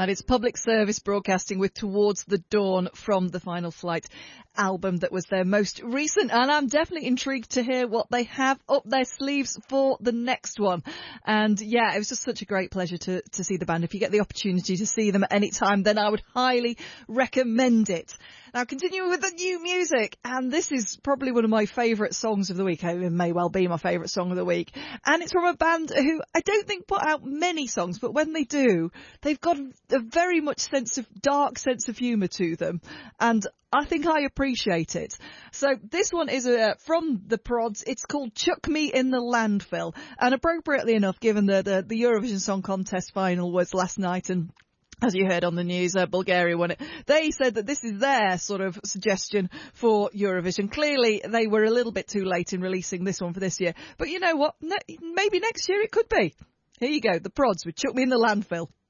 That is Public Service Broadcasting with Towards the Dawn from the Final Flight album that was their most recent, and I'm definitely intrigued to hear what they have up their sleeves for the next one. And yeah, it was just such a great pleasure to see the band. If you get the opportunity to see them at any time, then I would highly recommend it. Now, continuing with the new music, and this is probably one of my favourite songs of the week. It may well be my favourite song of the week. And it's from a band who I don't think put out many songs, but when they do, they've got a very much dark sense of humour to them. And I think I appreciate it. So this one is from the Prods. It's called Chuck Me in the Landfill. And appropriately enough, given the Eurovision Song Contest final was last night, and as you heard on the news, Bulgaria won it. They said that this is their sort of suggestion for Eurovision. Clearly, they were a little bit too late in releasing this one for this year. But you know what? Maybe next year it could be. Here you go, the Prods with Chuck Me in the Landfill.